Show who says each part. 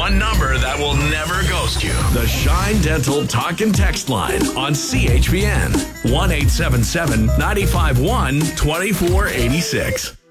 Speaker 1: one number that will never ghost you. The Shine Dental Talk and Text line on CHPN. 1-877-951-2486.